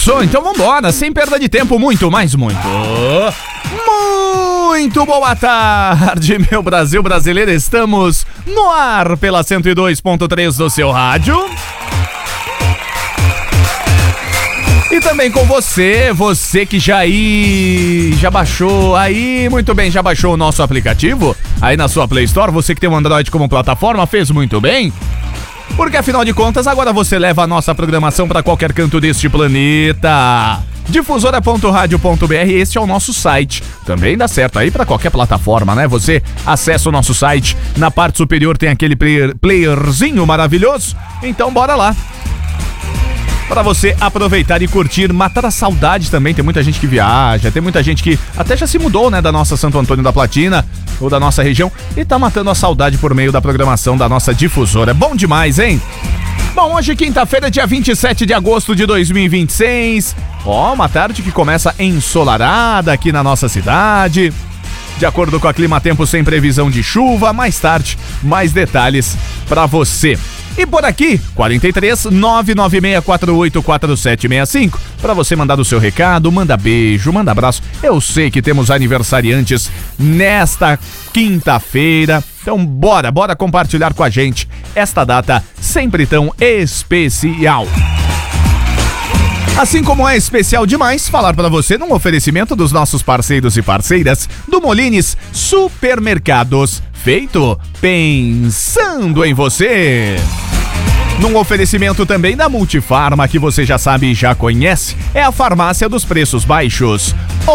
Isso, então vambora, sem perda de tempo, muito boa tarde, meu Brasil brasileiro. Estamos no ar pela 102.3 do seu rádio. E também com você que já baixou já baixou o nosso aplicativo aí na sua Play Store. Você que tem o Android como plataforma, fez muito bem. Porque afinal de contas, agora você leva a nossa programação para qualquer canto deste planeta. Difusora.radio.br, este é o nosso site. Também dá certo aí para qualquer plataforma, né? Você acessa o nosso site, na parte superior tem aquele playerzinho maravilhoso. Então bora lá, para você aproveitar e curtir, matar a saudade também. Tem muita gente que viaja, tem muita gente que até já se mudou, né, da nossa Santo Antônio da Platina, ou da nossa região, e tá matando a saudade por meio da programação da nossa Difusora. É bom demais, hein? Bom, hoje quinta-feira, dia 27 de agosto de 2026. Uma tarde que começa ensolarada aqui na nossa cidade. De acordo com a Climatempo, sem previsão de chuva. Mais tarde, mais detalhes pra você. E por aqui, 43 996484765, para você mandar o seu recado, manda beijo, manda abraço. Eu sei que temos aniversariantes nesta quinta-feira, então bora compartilhar com a gente esta data sempre tão especial. Assim como é especial demais falar para você num oferecimento dos nossos parceiros e parceiras do Molines Supermercados, feito pensando em você. Num oferecimento também da Multifarma, que você já sabe e já conhece, é a farmácia dos preços baixos.